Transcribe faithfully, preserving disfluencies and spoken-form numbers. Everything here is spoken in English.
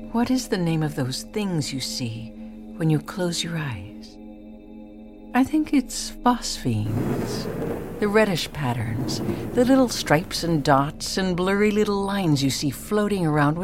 What is the name of those things you see when you close your eyes? I think it's phosphenes. The reddish patterns, the little stripes and dots and blurry little lines you see floating around when